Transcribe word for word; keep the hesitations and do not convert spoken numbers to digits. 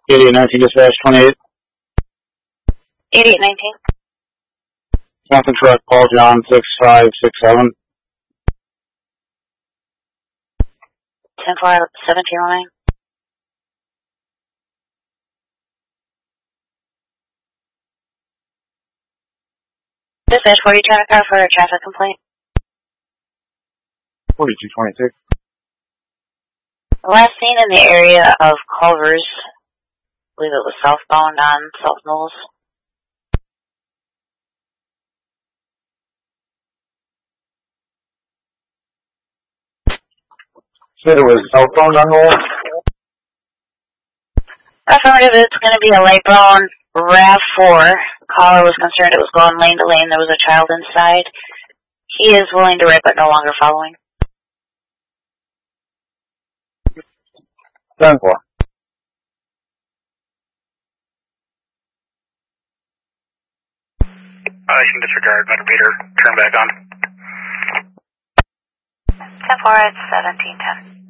eighty-eight nineteen dispatch twenty-eight. eighty-eight nineteen. Something truck, Paul John six five six seven. ten four seventeen oh nine. Dispatch forty, turn a car for a traffic complaint. forty-two twenty-six. Last seen in the area of Culvers, I believe it was southbound on South Knowles. Said it was southbound on Knowles? Affirmative, it's going to be a light brown RAV four. Caller was concerned it was going lane to lane. There was a child inside. He is willing to write but no longer following. ten four. I can disregard motivator. Turn back on. ten four, it's seventeen ten.